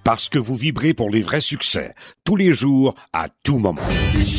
Parce que vous vibrez pour les vrais succès, tous les jours, à tout moment.